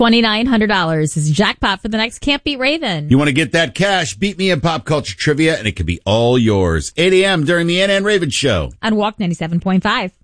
$2,900 is jackpot for the next Can't Beat Raven. You want to get that cash? Beat me in pop culture trivia, and it could be all yours. 8 a.m. during the NN Raven Show. On Walk 97.5.